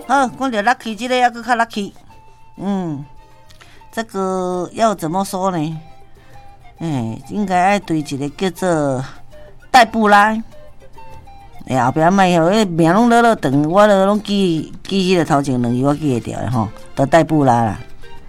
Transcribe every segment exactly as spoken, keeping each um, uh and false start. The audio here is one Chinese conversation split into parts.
好，讲到 lucky 这个还佫较 lucky， 嗯，这个要怎么说呢？哎，应该爱对一个叫做黛布拉。哎，后壁卖吼，迄名拢落落长，我都拢记记迄个头前两字，我记会着的吼，都黛布拉啦。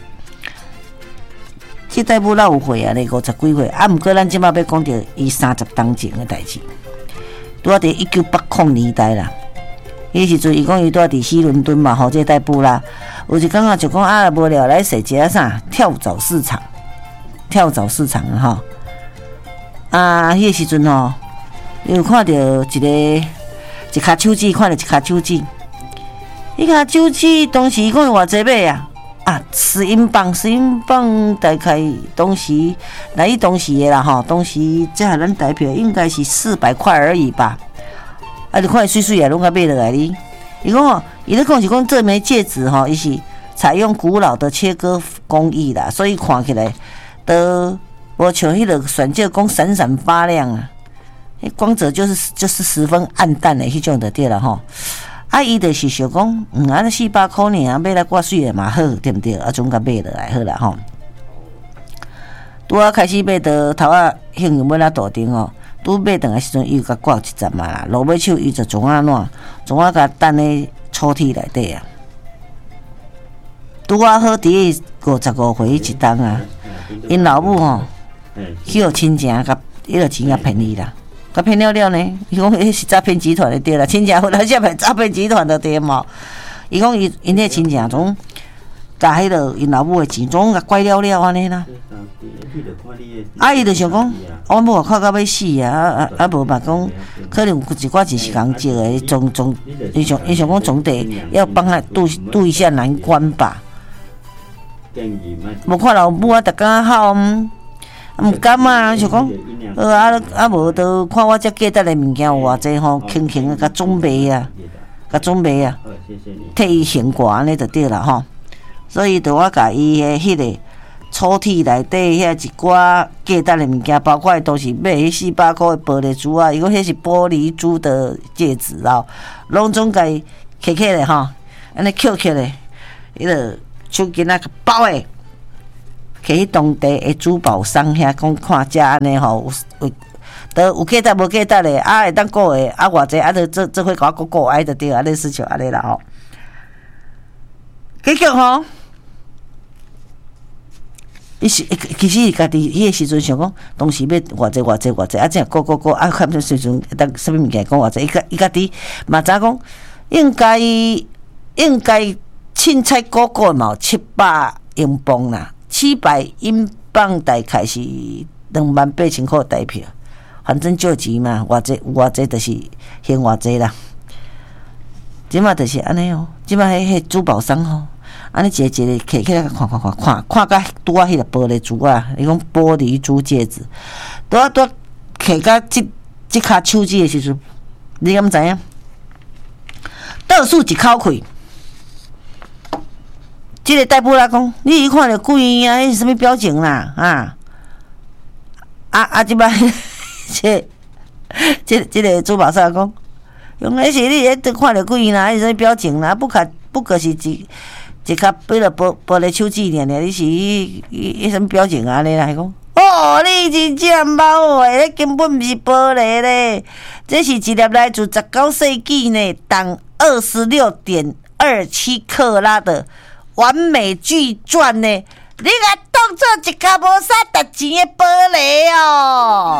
这黛布拉有岁啊，咧五十几岁，啊，毋过咱即摆要讲到伊三十当前的代志，拄啊伫一九八零年代啦。迄时阵，伊讲伊住伫西伦敦嘛，吼，这黛布拉，有一工啊就讲啊，无聊来踅一下啥跳蚤市场，跳蚤市场啊吼，啊，迄时阵吼。有看到一个一卡手指，看到一卡手指，迄卡手指当时讲偌济买啊？啊，十英镑，十英镑大概当时，来伊当时的啦吼，当时这下咱台票应该是四百块而已吧。啊，你看伊水水啊，拢甲买落来哩。伊讲哦，伊咧讲是讲这枚戒指吼，伊是采用古老的切割工艺啦，所以看起来都无像迄个选戒讲闪闪发亮啊。光泽就是就是十分暗淡的迄种就对了吼。啊，伊就是想讲，嗯，啊，四百块呢，啊，买来挂水的嘛好，对不对？啊，总甲买落来好啦吼。拄啊开始买到头啊，兴趣要来大顶哦。拄买倒来时阵，伊甲挂一十嘛啦，落尾手伊就总啊烂，总啊甲等咧抽屉内底啊。拄啊好伫五十五岁一当啊，因老母吼，迄个亲情甲迄个钱甲骗伊啦。甲骗了了呢？伊讲迄是诈骗集团的对啦，亲戚回来下面诈骗集团的对嘛？伊讲伊因迄亲戚总甲迄个因老母的钱总甲拐了了安尼啦。啊，伊就想讲，我某哭到要死啊！啊啊无嘛讲，可能有一寡钱是共借的，总总伊想伊想讲总得要帮他渡渡一下难关吧。无看老母啊，逐工喊。毋甘啊，想讲，呃啊啊无都看我这价值的物件有偌济吼，轻轻啊，甲总卖啊，甲总卖啊，替伊先挂安尼就对啦吼。所以，就我甲伊的迄个抽屉内底遐一寡价值的物件，包括都是买迄四百块的玻璃珠啊，伊讲迄是玻璃珠的戒指哦，拢总甲伊摕起来吼，安尼捡起来，迄个手巾啊包诶。去当地的珠宝商遐讲看遮安尼吼，有都有价值无价值嘞，啊会当顾诶，啊偌济啊，都这这会甲我顾顾爱就对，安尼事情安尼啦吼。结果吼，伊是其实伊家己迄个时阵想讲，当时要偌济偌济偌济，啊这顾顾顾啊，看这时阵当啥物物件讲偌济，伊家伊家己嘛知讲应该应该凊彩顾顾嘛有七百英镑啦。七百英镑大概是两万八千块台票，反正借钱嘛，偌济有偌济就是还偌济啦。即马就是安尼哦，即马迄迄珠宝商吼，安尼一个一个摕起来看看看看，看甲拄啊迄个玻璃珠啊，伊讲玻璃珠戒指，拄啊拄啊摕甲即即骹手指的时阵，你敢知影？倒数一口气。即个戴布拉讲，你一看着贵啊，迄是啥物表情啦？啊啊啊！即摆即即即个珠宝商讲，用迄是你迄看着贵啦，迄是啥物表情啦？不可不过是一一卡买了玻玻璃手指尔尔，你是迄迄啥物表情啊？安尼啦，讲哦，你真正猫诶，迄根本毋是玻璃咧，这是一粒来自十九世纪呢，当二十六点二七克拉的。完美巨钻呢？你甲当做一卡无啥值钱的玻璃哦！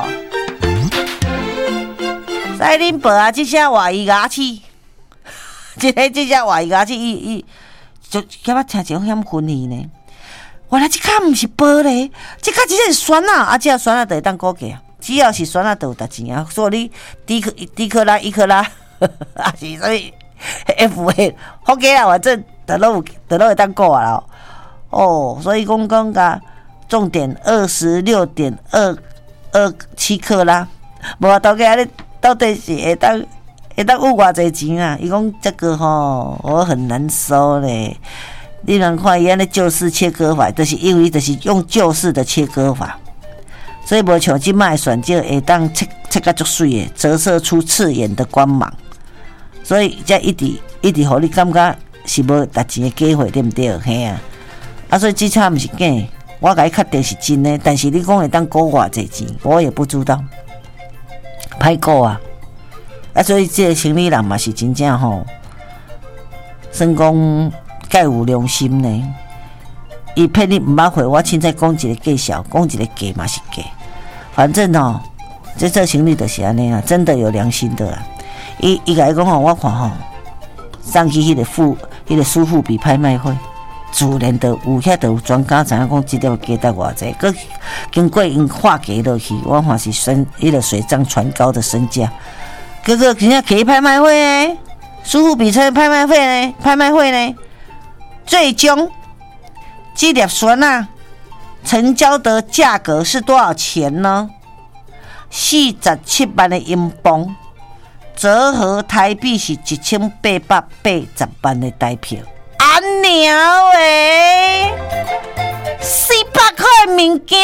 使恁爸啊，即声话伊牙齿，即个即声话伊牙齿，伊伊就敢若听着险昏去呢。原来即卡毋是玻璃，即卡真正是酸啊！啊，即个酸啊，就会当估价，只要是酸啊，就有值钱啊。所以你低克低克拉、一克拉，啊是所以 F A 好个啦，反正。得都有，得都会当顾啊啦！哦，所以讲讲个重点二十六点二二七克拉，无啊，到底安尼到底是会当会当有偌济钱啊？伊讲这个吼，我很难收嘞。你人看伊安尼旧式切割法，就是因为就是用旧式的切割法，所以无像即卖选择会当切切甲足水的，折射出刺眼的光芒。所以才一直一直互你感觉是无值钱的机会，对毋对？嘿啊，啊，所以这车毋是假，我甲伊确定是真的，但是你讲会当估偌济钱，我也不知道，歹估啊！啊，所以这个生理人嘛是真正吼，算讲介有良心呢。伊骗你毋捌回，我凊彩讲一个介绍，讲一个假嘛是假，反正吼，这做生理就是安尼啊，真的有良心的啦。伊伊甲伊讲吼，我看吼，上去迄个富，迄、那个苏富比拍卖会。自然就有遐就有专家知影讲，即条价值偌济，佮经过因化价落去，我看是身迄个水涨船高的身价。哥哥人家开拍卖会呢，苏富比参拍卖会呢，拍卖会呢，最终这粒船啊，成交的价格是多少钱呢？四十七万的英镑，折合台币是一千八百八十万的台票。阿娘诶，四百块物件，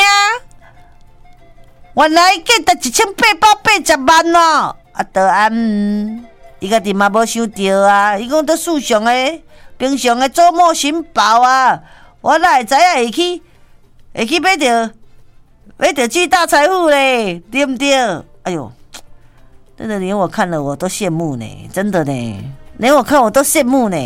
原来价值一千八百八十万哦！啊，倒安，伊家己嘛无想到啊！伊讲在树上诶，平常诶周末寻宝啊，我哪会知影会去会去买着买着巨大财富咧，对不对？哎呦，真的连我看了我都羡慕呢，真的呢，连我看我都羡慕呢。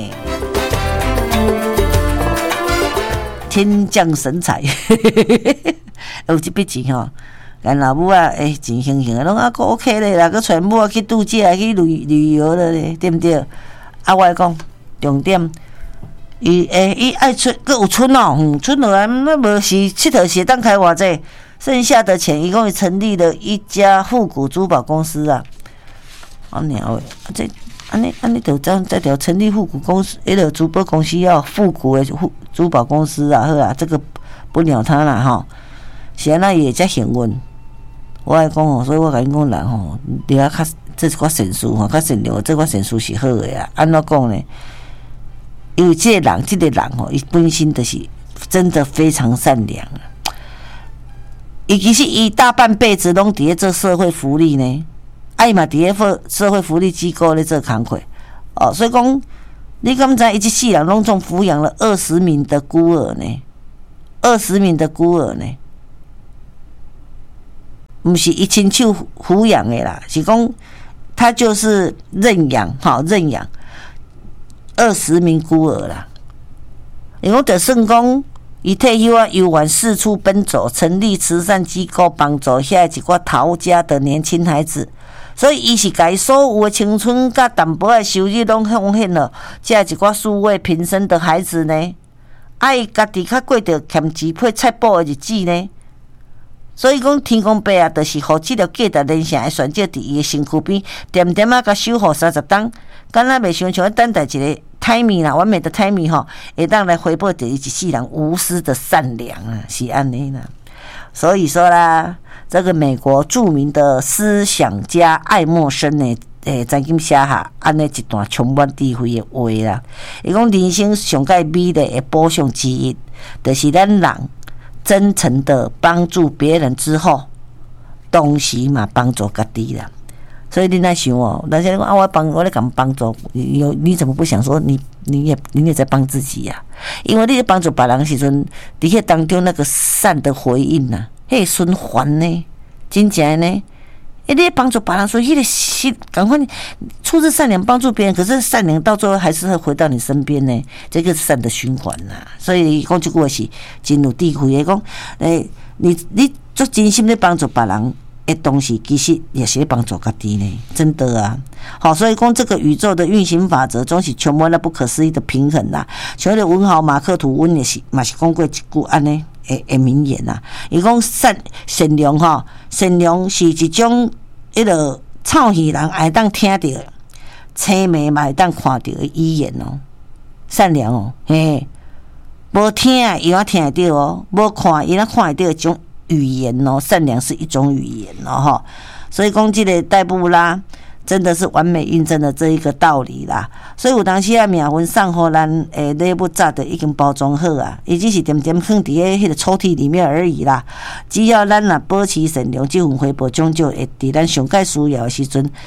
天降神采，有这笔钱吼，咱老母啊，诶、欸，真兴兴啊，拢啊个 OK 咧啦，佮全部啊去度假、去旅旅游了咧，对不对？啊，我来讲重点，伊诶，伊、欸、爱出，佮有存哦，嗯，存落来那无是佚佗是当开偌济，剩下的钱，一共成立了一家复古珠宝公司啊。好鸟诶，这。安尼安尼就这样再条成立复古公司，迄个珠宝公司要复古的珠宝公司啊，好啊，这个不鸟他啦吼。是安那也才幸运，我爱讲吼，所以我甲你讲人吼，你啊较这寡善事吼，较善良，这寡善事是好的啊。安怎讲呢？因为这个人，这个人吼，伊本身就是真的非常善良啊。伊其实伊大半辈子拢伫咧做社会福利呢。爱嘛，伫咧社会福利机构咧做工课哦，所以讲，你敢知伊一世人拢总抚养了二十名的孤儿呢？二十名的孤儿呢？不是一亲手抚养的啦，是讲他就是认养，哈，认养二十名孤儿啦。因为就算讲，伊退休啊，游玩四处奔走，成立慈善机构，帮助遐一寡逃家的年轻孩子。所以，伊是家所有的青春甲淡薄的收入拢奉献了，这一寡素未平生的孩子呢，啊，伊家己较过着欠钱配菜补的日子呢。所以讲，天公伯啊，就是互即条价值连成的选择伫伊的身躯边，点点啊，甲守护三十档，敢若袂想像等待一个 timing 啦，完美的 timing 吼，会当来回报着伊一世人无私的善良啊，是安尼啦。所以说啦，这个美国著名的思想家爱默生呢，诶，曾经写下安尼一段充满智慧的话啦。伊讲人生上界美丽的宝相之一，就是咱人真诚的帮助别人之后，同时嘛帮助家己啦。所以你那想哦，那些啊，我帮我来讲帮助，你你怎么不想说你你也你也在帮自己呀、啊？因为你在帮助别人时阵，伫迄当中那个善的回应呐、啊，迄个循环呢，真正呢，诶，你帮助别人，所以迄个心赶快出自善良帮助别人，可是善良到最后还是会回到你身边呢，这个是善的循环呐、啊。所以讲这句话是真有智慧的，讲诶，你你做真心的帮助别人。的东西其实也是帮助家己呢，真的啊。好，所以讲这个宇宙的运行法则总是充满了不可思议的平衡啦。像那个文豪马克吐温也是嘛是讲过一句安尼的的名言啦。伊讲善善良吼，善良是一种迄个臭耳人会当听到，青眉嘛会当看到的语言哦。善良哦，嘿，无听伊也听得到哦，无看伊也看得到种。语言哦，善良是一种语言哦，哈，所以讲这个戴布拉真的是完美印证了这一个道理啦。所以有当时啊，命运送互咱诶礼物早的已经包装好啊，伊只是点点放伫诶迄个抽屉里面而已啦。只要咱若保持善良，这份回报终究会伫咱上界需要的时阵，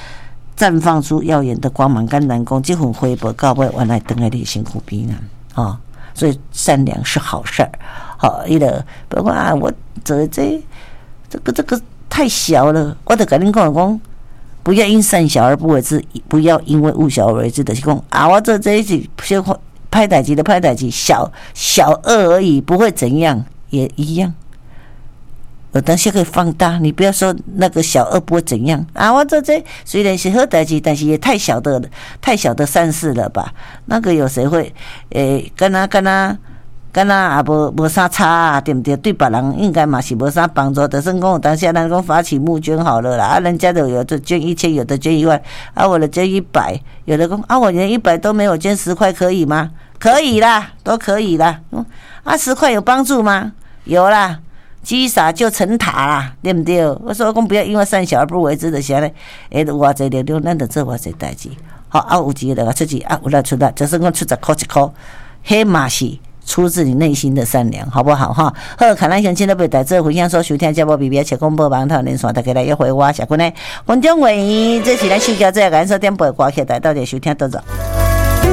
绽放出耀眼的光芒。跟人讲，这份回报到尾原来等在你身躯边啊！哦，所以善良是好事儿。好，伊个不过啊，我这这这个这个太小了，我就跟恁讲讲，不要因善小而不为之，不要因为恶小而为之，就是讲啊，我这这一是小拍代志的拍代志，小小恶而已，不会怎样，也一样。有当时可以放大，你不要说那个小恶不会怎样啊！我这这虽然是好代志，但是也太小的太小的善事了吧？那个有谁会诶？跟他跟他跟他也无无啥差啊，对不对？对别人应该嘛是无啥帮助。就算讲有当下咱讲发起募捐好了啦，啊，人家都有的捐一千，有的捐一万，啊，我的捐一百，有的讲啊，我连一百都没有，捐十块可以吗？可以啦，都可以啦。嗯，啊，十块有帮助吗？有啦。积沙就成塔啦，对不对？我说讲不要因为善小而不为之的，啥嘞？诶，偌济力量，咱就做偌济代志。好，啊，有钱就出钱，啊，有力出力，就算讲出十块一块，迄嘛是出自你内心的善良，好不好哈？好，看咱乡亲都被带这分享所收听节目，比比切广播网头连线，大家来约会我，下关呢，分钟会议，这是咱新交这个感受点播歌曲，带到这收听到这。